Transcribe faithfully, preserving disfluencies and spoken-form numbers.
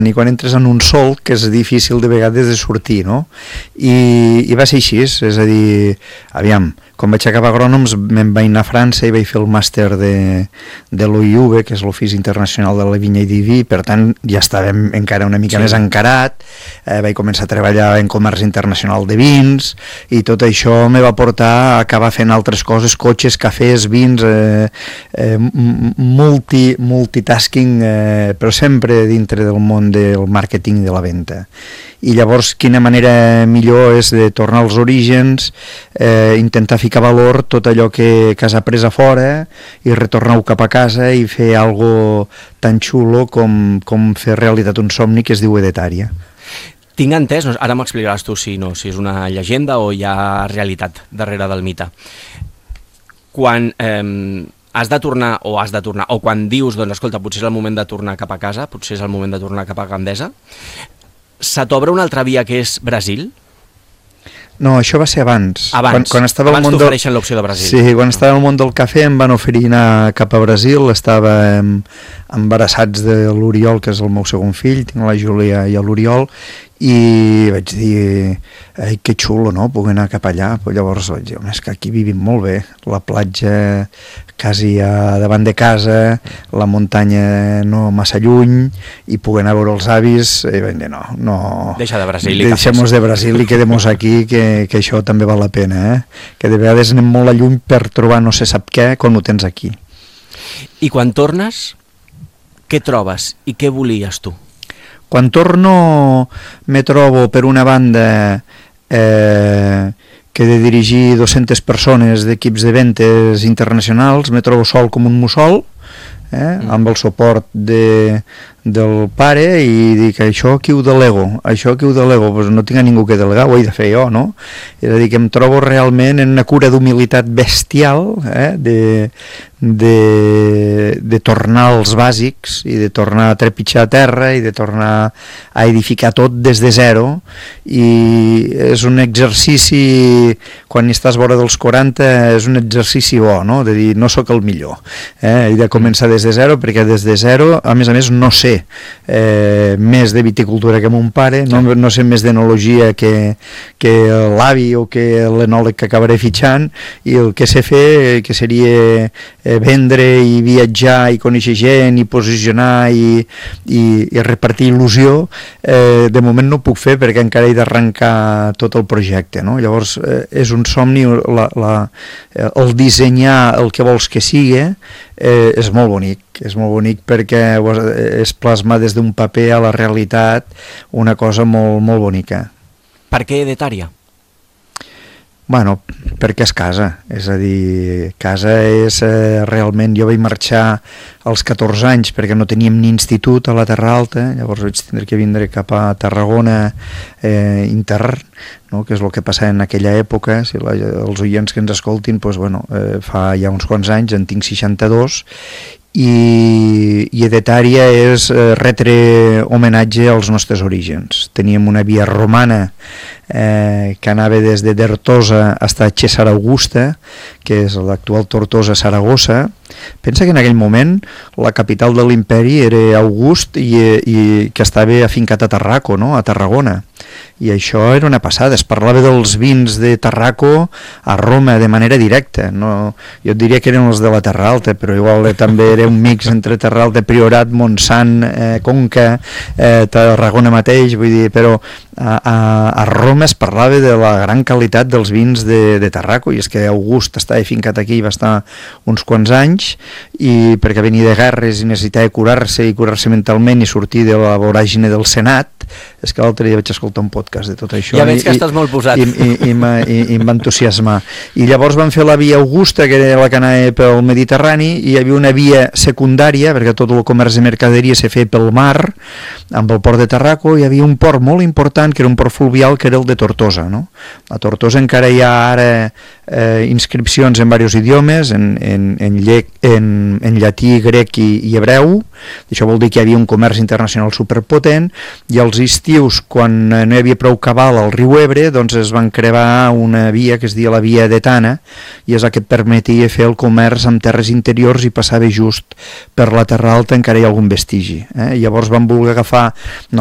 i quan entres en un sol que és difícil de vegades de sortir, no? I, i va ser així, és a dir, aviam, quan vaig acabar agrònoms me'n vaig anar a França i vaig fer el màster de, de l'O I V, que és l'Ofici Internacional de la Vinya i de Vi, per tant ja estàvem encara una mica sí. més encarat, eh, vaig començar a treballar en comerç internacional de vins i tot això me va portar a acabar fent altres coses, cotxes, cafès, vins, eh, eh, multi, multitasking, eh, però sempre dintre del món del màrqueting i de la venda. I llavors quina manera millor és de tornar als orígens, eh, intentar ficar valor tot allò que, que has après a fora i retornar-ho cap a casa i fer algo tan xulo com, com fer realitat un somni que es diu Edetaria. Tinc entès, ara m'explicaràs tu si, no, si és una llegenda o hi ha realitat darrere del mite. Quan eh, has de tornar o has de tornar, o quan dius, doncs escolta, potser és el moment de tornar cap a casa, potser és el moment de tornar cap a Gandesa, se t'obre una altra via que és Brasil? No, això va ser abans. Abans, quan, quan estava abans món t'ofereixen del... l'opció de Brasil. Sí, quan estava al món del cafè em van oferir anar cap a Brasil, estàvem embarassats de l'Oriol, que és el meu segon fill, tinc la Júlia i l'Oriol, i vaig dir, ai, que xulo, no?, puc anar cap allà. Però llavors vaig dir, home, és que aquí vivim molt bé, la platja quasi a davant de casa, la muntanya no massa lluny, i puc anar a veure els avis, i vaig dir, no, no... Deixa de Brasil i deixem-nos de Brasil i quedem-nos aquí, que, que això també val la pena, eh? Que de vegades anem molt a lluny per trobar no sé sap què, quan ho tens aquí. I quan tornes, què trobes i què volies tu? Quan torno me trobo per una banda eh, que he de dirigir dues-centes persones d'equips de ventes internacionals, me trobo sol com un mussol, eh, mm. amb el suport de, del pare, i dic, això qui ho delego? Això qui ho delego? Pues no tinc a ningú que delegar, ho he de fer jo, no? És a dir, que em trobo realment en una cura d'humilitat bestial, eh, de, de, de tornar als bàsics i de tornar a trepitjar a terra i de tornar a edificar tot des de zero, i és un exercici, quan hi estàs vora dels quaranta, és un exercici bo, no? De dir, no sóc el millor, eh? He de començar des de zero, perquè des de zero, a més a més, no sé eh, més de viticultura que mon pare, no, no sé més d'enologia que, que l'avi o que l'enòleg que acabaré fitxant, i el que sé fer, que seria eh, vendre i viatjar i conèixer gent i posicionar i, i, i repartir il·lusió, eh, de moment no ho puc fer perquè encara he d'arrencar tot el projecte, no? Llavors eh, és un somni, la, la, el dissenyar el que vols que sigui eh, és molt bonic, és molt bonic perquè es plasma des d'un paper a la realitat una cosa molt, molt bonica. Per què Edetaria? Bueno, perquè és casa, és a dir, casa és eh, realment, jo vaig marxar als catorze anys perquè no teníem ni institut a la Terra Alta, llavors vaig tindre que vindre cap a Tarragona eh, intern, no? Que és el que passava en aquella època, si la, els oients que ens escoltin, doncs, bueno, eh, fa ja uns quants anys, en tinc seixanta-dos, i, i Edetaria és eh, retre homenatge als nostres orígens. Teníem una via romana eh, que anava des de Dertosa fins a César Augusta, que és l'actual Tortosa, Saragossa. Pensa que en aquell moment la capital de l'imperi era August, i, i que estava afincat a Tarraco, no? A Tarragona, i això era una passada. Es parlava dels vins de Tarraco a Roma de manera directa, no? Jo et diria que eren els de la Terra Alta, però igual eh, també era un mix entre Terra Alta, Priorat, Montsant, eh, Conca, eh, Tarragona mateix, vull dir, però a, a, a Roma es parlava de la gran qualitat dels vins de, de Tarraco, i és que August estava fincat aquí i va estar uns quants anys, i perquè venia de guerres i necessitava curar-se i curar-se mentalment i sortir de la voràgine del Senat. És que l'altre dia vaig escoltar un podcast de tot això. Ja veig que i, estàs molt posat. I, i, i, i, i em va entusiasmar. I llavors van fer la via Augusta, que era la que anava pel Mediterrani, i hi havia una via secundària, perquè tot el comerç de mercaderia se feia pel mar, amb el port de Tarraco. Hi havia un port molt important, que era un port fluvial, que era el de Tortosa, no? A Tortosa encara hi ha ara eh, inscripcions en diversos idiomes, en, en, en, lle, en, en llatí, grec i, i hebreu. Això vol dir que hi havia un comerç internacional superpotent, i als estius, quan no hi havia prou cabal al riu Ebre, doncs es van crear una via que es deia la via d'Etana, i és la que et permetia fer el comerç amb terres interiors i passava just per la Terra Alta, encara hi ha algun vestigi. Eh? Llavors van voler agafar